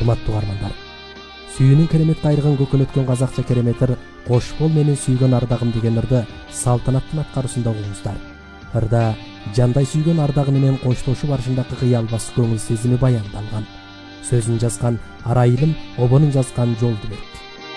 урматтуу угармандар, сүйүүнүн керемет кайрыгын көкөлөткөн казакча кереметир «Кош бол менин сүйгөн ардагым» деген ырды салтанаттын аткаруусунда угуңуздар. Ырда жандай сүйгөн ардагы менен коштошуу барышындагы кыялбас көңүл сезими баяндалган. Сөзүн жазган Арайылым, обонун жазган Жолдубек.